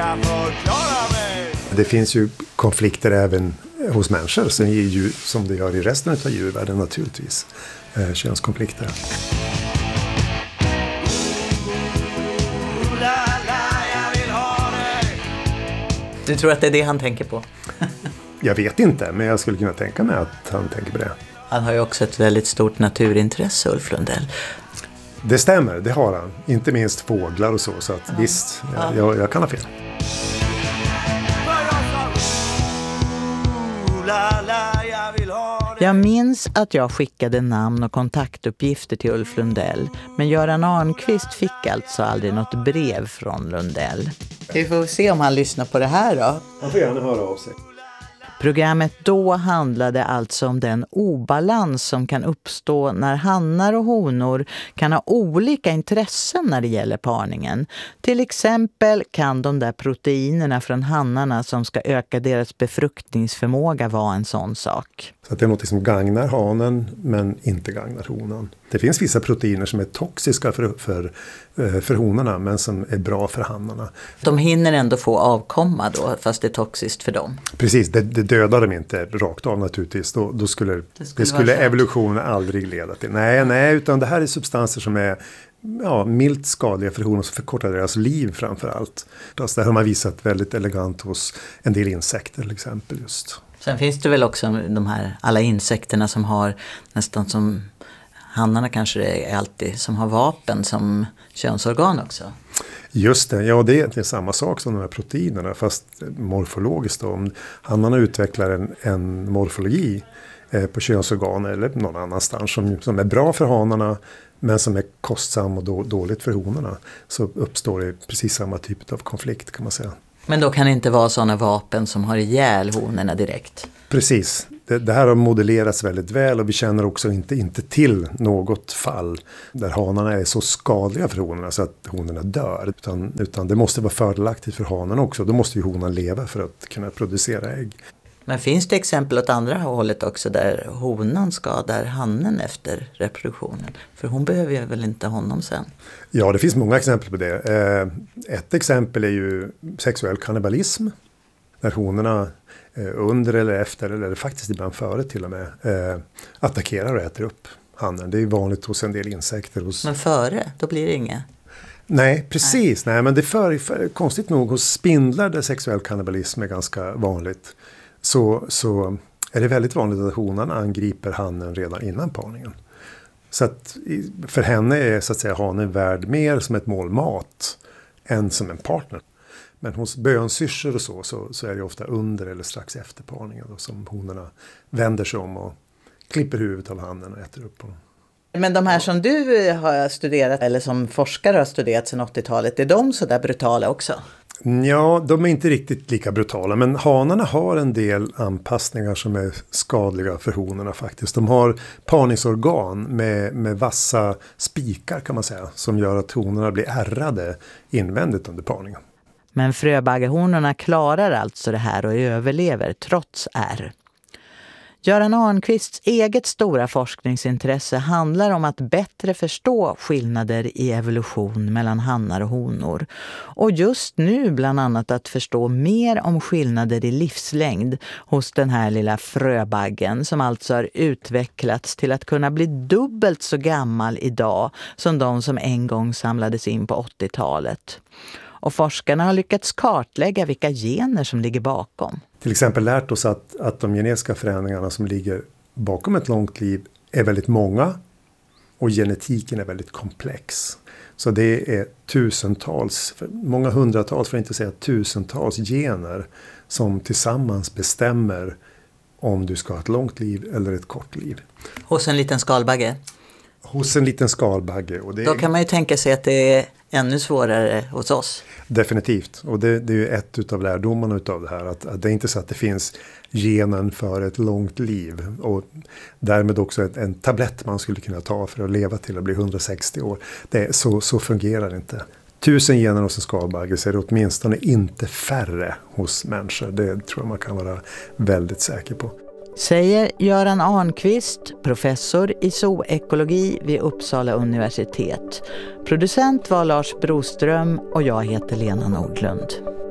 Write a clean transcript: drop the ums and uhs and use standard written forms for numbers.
jag förklara mig. Det finns ju konflikter även hos människor som det gör i resten av djurvärlden naturligtvis. Könskonflikter. Du tror att det är det han tänker på? Jag vet inte, men jag skulle kunna tänka mig att han tänker på det. Han har ju också ett väldigt stort naturintresse, Ulf Lundell. Det stämmer, det har han. Inte minst fåglar och så att visst, jag kan ha fel. Jag minns att jag skickade namn och kontaktuppgifter till Ulf Lundell, men Göran Arnqvist fick alltså aldrig något brev från Lundell. Vi får se om han lyssnar på det här då. Han får gärna höra av sig. Programmet då handlade alltså om den obalans som kan uppstå när hannar och honor kan ha olika intressen när det gäller parningen. Till exempel kan de där proteinerna från hannarna som ska öka deras befruktningsförmåga vara en sån sak. Så att det är något som gagnar hanen men inte gagnar honan. Det finns vissa proteiner som är toxiska för honorna men som är bra för hannarna. De hinner ändå få avkomma då fast det är toxiskt för dem. Precis, det dödar dem inte rakt av naturligtvis. Då skulle evolutionen aldrig leda till. Nej, utan det här är substanser som är milt skadliga för honor som förkortar deras liv framför allt. Alltså, det har man visat väldigt elegant hos en del insekter till exempel just. Sen finns det väl också de här alla insekterna som har nästan som hannarna kanske det är alltid som har vapen som könsorgan också. Just det, ja det är egentligen samma sak som de här proteinerna fast morfologiskt då. Om hannarna utvecklar en morfologi på könsorgan eller någon annanstans som är bra för hanarna men som är kostsam och dåligt för honorna så uppstår det precis samma typ av konflikt kan man säga. Men då kan det inte vara sådana vapen som har ihjäl honorna direkt? Precis. Det här har modellerats väldigt väl och vi känner också inte till något fall där hanarna är så skadliga för honorna så att honorna dör. Utan det måste vara fördelaktigt för hanen också. Då måste ju honan leva för att kunna producera ägg. Men finns det exempel åt andra hållet också där honan skadar hannen efter reproduktionen? För hon behöver ju väl inte honom sen? Ja, det finns många exempel på det. Ett exempel är ju sexuell kannibalism. När honorna under eller efter eller faktiskt ibland före till och med attackerar och äter upp hannen. Det är vanligt hos en del insekter. Men före, då blir det inget? Nej, precis. Nej, men det är konstigt nog hos spindlar där sexuell kannibalism är ganska vanligt. Så är det väldigt vanligt att honan angriper hannen redan innan parningen. Så att för henne är så att säga hanen värd mer som ett mål mat än som en partner. Men hos bönsyrsor och så är det ofta under eller strax efter parningen då, som honorna vänder sig om och klipper huvudet av hannen och äter upp honom. Men de här som du har studerat eller som forskare har studerat sedan 80-talet, är de så där brutala också? Ja, de är inte riktigt lika brutala men hanarna har en del anpassningar som är skadliga för honorna faktiskt. De har parningsorgan med vassa spikar kan man säga som gör att honorna blir ärrade invändigt under parningen. Men fröbaggehonorna klarar alltså det här och överlever trots ärr. Göran Arnqvists eget stora forskningsintresse handlar om att bättre förstå skillnader i evolution mellan hannar och honor. Och just nu bland annat att förstå mer om skillnader i livslängd hos den här lilla fröbaggen som alltså har utvecklats till att kunna bli dubbelt så gammal idag som de som en gång samlades in på 80-talet. Och forskarna har lyckats kartlägga vilka gener som ligger bakom. Till exempel lärt oss att de genetiska förändringarna som ligger bakom ett långt liv är väldigt många och genetiken är väldigt komplex. Så det är tusentals, många hundratals för att inte säga tusentals gener som tillsammans bestämmer om du ska ha ett långt liv eller ett kort liv. Hos en liten skalbagge? Hos en liten skalbagge. Och då kan man ju tänka sig att det är ännu svårare hos oss. Definitivt. Och det är ju ett av lärdomarna utav det här. Att det är inte så att det finns genen för ett långt liv. Och därmed också en tablett man skulle kunna ta för att leva till att bli 160 år. Så fungerar det inte. 1000 gener hos en skalbagge så är det åtminstone inte färre hos människor. Det tror jag man kan vara väldigt säker på. Säger Göran Arnqvist, professor i zoekologi vid Uppsala universitet. Producent var Lars Broström och jag heter Lena Nordlund.